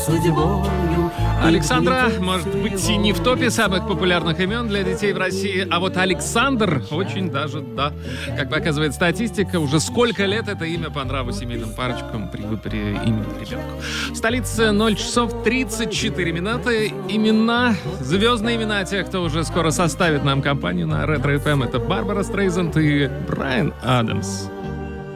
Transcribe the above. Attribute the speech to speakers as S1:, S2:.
S1: судьбою.
S2: Александра, может быть, и не в топе самых популярных имен для детей в России, а вот Александр очень даже, да. Как показывает статистика, уже сколько лет это имя по нраву семейным парочкам при выборе имени ребенку. В столице 0 часов 34 минуты. Имена, звездные имена тех, кто уже скоро составит нам компанию на Ретро FM, это Барбара Стрейзанд и Брайан Адамс.